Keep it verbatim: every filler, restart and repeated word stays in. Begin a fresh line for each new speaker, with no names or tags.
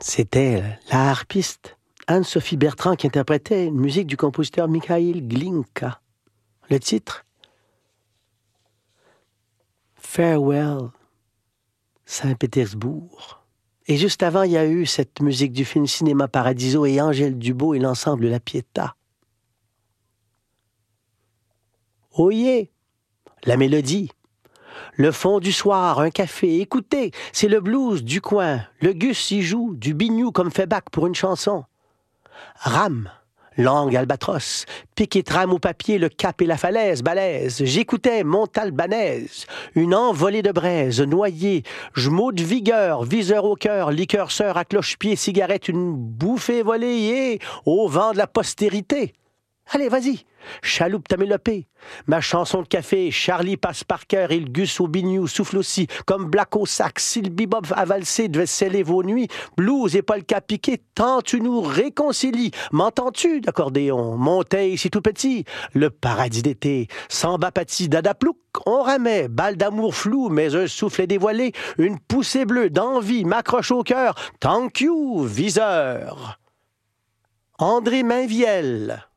C'était la harpiste Anne-Sophie Bertrand qui interprétait une musique du compositeur Mikhaïl Glinka. Le titre Farewell, Saint-Pétersbourg. Et juste avant, il y a eu cette musique du film Cinéma Paradiso et Angèle Dubois et l'ensemble de la Pietà. Oyez, la mélodie. Le fond du soir, un café, écoutez, c'est le blues du coin. Le Gus y joue, du biniou comme fait Bach pour une chanson. Rame, langue albatros, pique et trame au papier, le cap et la falaise, balèze. J'écoutais Montalbanaise, une envolée de braise, noyée, j'mot de vigueur, viseur au cœur, liqueur sœur à cloche-pied, cigarette, une bouffée volée, et au vent de la postérité. Allez, vas-y, chaloupe ta mélopée. Ma chanson de café, Charlie passe par cœur et le Gus au biniou souffle aussi, comme Black au sac, si le bebop a valsé devait sceller vos nuits, blues et polka piqué, tant tu nous réconcilies. M'entends-tu d'accordéon? Monteil, c'est tout petit, le paradis d'été, samba pati, dadaplouk, on ramait, balle d'amour flou, mais un soufflet dévoilé, une poussée bleue d'envie m'accroche au cœur, thank you, viseur. André Mainvielle.